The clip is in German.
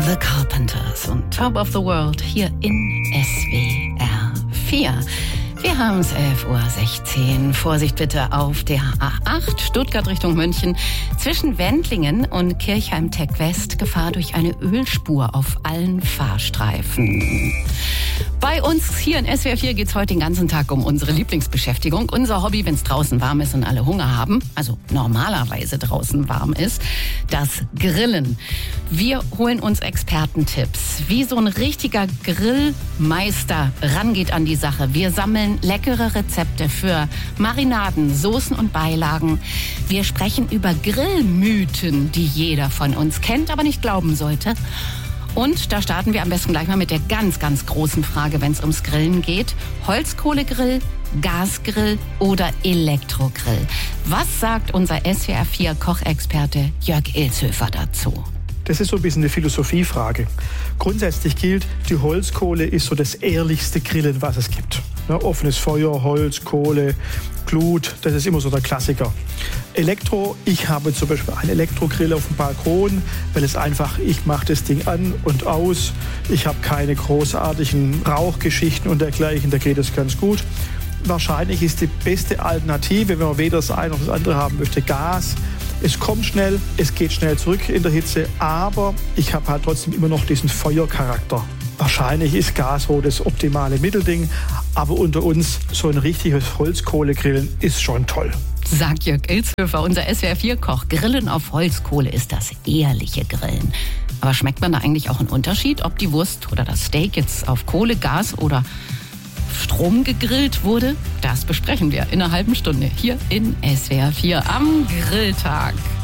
The Carpenters und Top of the World hier in SWR 4. Wir haben es 11:16 Uhr. Vorsicht bitte auf der A8 Stuttgart Richtung München. Zwischen Wendlingen und Kirchheim-Tech West Gefahr durch eine Ölspur auf allen Fahrstreifen. Bei uns hier in SWR 4 geht es heute den ganzen Tag um unsere Lieblingsbeschäftigung. Unser Hobby, wenn es draußen warm ist und alle Hunger haben, also normalerweise draußen warm ist, das Grillen. Wir holen uns Expertentipps, wie so ein richtiger Grillmeister rangeht an die Sache. Wir sammeln leckere Rezepte für Marinaden, Soßen und Beilagen. Wir sprechen über Grillmythen, die jeder von uns kennt, aber nicht glauben sollte. Und da starten wir am besten gleich mal mit der ganz, ganz großen Frage, wenn es ums Grillen geht. Holzkohlegrill, Gasgrill oder Elektrogrill? Was sagt unser SWR 4 Kochexperte Jörg Ilshöfer dazu? Das ist so ein bisschen eine Philosophiefrage. Grundsätzlich gilt, die Holzkohle ist so das ehrlichste Grillen, was es gibt. Ja, offenes Feuer, Holz, Kohle, Glut, das ist immer so der Klassiker. Elektro, ich habe zum Beispiel einen Elektrogrill auf dem Balkon, weil es einfach, ich mache das Ding an und aus. Ich habe keine großartigen Rauchgeschichten und dergleichen, da geht es ganz gut. Wahrscheinlich ist die beste Alternative, wenn man weder das eine noch das andere haben möchte, Gas. Es kommt schnell, es geht schnell zurück in der Hitze, aber ich habe halt trotzdem immer noch diesen Feuercharakter. Wahrscheinlich ist Gas so das optimale Mittelding, aber unter uns so ein richtiges Holzkohlegrillen ist schon toll. Sagt Jörg Ilshöfer, unser SWR 4-Koch. Grillen auf Holzkohle ist das ehrliche Grillen. Aber schmeckt man da eigentlich auch einen Unterschied, ob die Wurst oder das Steak jetzt auf Kohle, Gas oder Strom gegrillt wurde? Das besprechen wir in einer halben Stunde hier in SWR 4 am Grilltag.